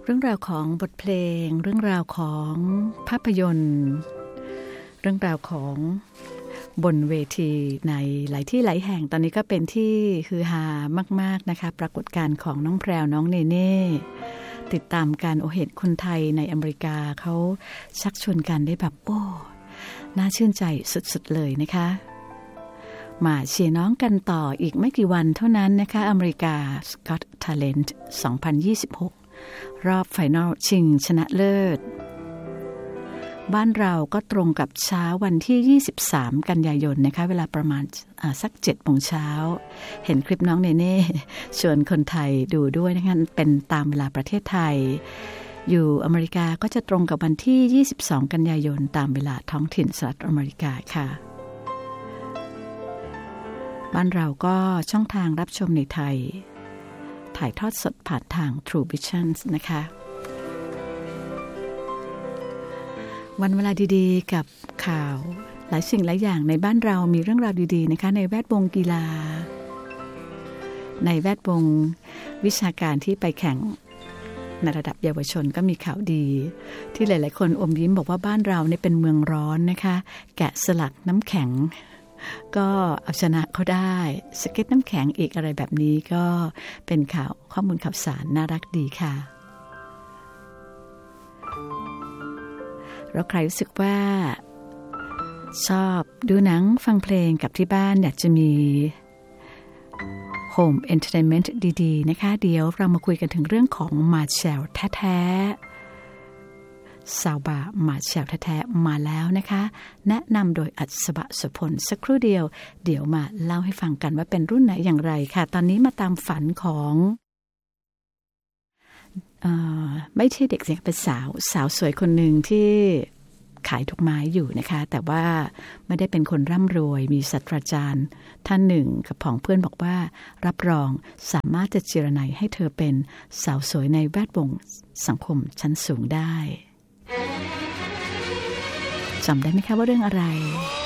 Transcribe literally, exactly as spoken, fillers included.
เรื่องราวของบทเพลงเรื่องราวของภาพยนตร์เรื่องราวของบนเวทีในหลายที่หลายแห่งตอนนี้ก็เป็นที่ฮือฮามากๆนะคะปรากฏการณ์ของน้องแพรวน้องเนเน่ติดตามการโอเห็นคนไทยในอเมริกาเขาชักชวนกันได้แบบโอ้น่าชื่นใจสุดๆเลยนะคะมาเชียร์น้องกันต่ออีกไม่กี่วันเท่านั้นนะคะอเมริกา Got Talent สองพันยี่สิบหกรอบไฟนอลชิงชนะเลิศบ้านเราก็ตรงกับเช้าวันที่ยี่สิบสามกันยายนนะคะเวลาประมาณสักเจ็ดโมงเช้าเห็นคลิปน้องเนเน่ชวนคนไทยดูด้วยนะคะเป็นตามเวลาประเทศไทยอยู่อเมริกาก็จะตรงกับวันที่ยี่สิบสองกันยายนตามเวลาท้องถิ่นสหรัฐอเมริกาค่ะบ้านเราก็ช่องทางรับชมในไทยถ่ายทอดสดผ่านทาง True Vision นะคะวันเวลาดีๆกับข่าวหลายสิ่งหลายอย่างในบ้านเรามีเรื่องราวดีๆนะคะในแวดวงกีฬาในแวดวงวิชาการที่ไปแข่งในระดับเยาวชนก็มีข่าวดีที่หลายๆคนอมยิ้มบอกว่าบ้านเราเนี่ยเป็นเมืองร้อนนะคะแกะสลักน้ำแข็งก็เอาชนะเขาได้สเก็ตน้ำแข็งอีกอะไรแบบนี้ก็เป็นข่าวข้อมูลข่าวสารน่ารักดีค่ะแล้วใครรู้สึกว่าชอบดูหนังฟังเพลงกับที่บ้านอยากจะมีโฮมเอนเตอร์เทนเมนต์ดีๆนะคะเดี๋ยวเรามาคุยกันถึงเรื่องของมาเชลแท้ๆซาวบามาเชลแท้ๆมาแล้วนะคะแนะนำโดยอัศบะสุพลสักครู่เดียวเดี๋ยวมาเล่าให้ฟังกันว่าเป็นรุ่นไหนอย่างไรค่ะตอนนี้มาตามฝันของเอ่อไม่ใช่เด็กเสียงเป็นสาวสาวสวยคนหนึ่งที่ขายดอกไม้อยู่นะคะแต่ว่าไม่ได้เป็นคนร่ำรวยมีศาสตราจารย์ท่านหนึ่งกับผองเพื่อนบอกว่ารับรองสามารถจะเจรไนให้เธอเป็นสาวสวยในแวดวงสังคมชั้นสูงได้จำได้ไหมคะว่าเรื่องอะไร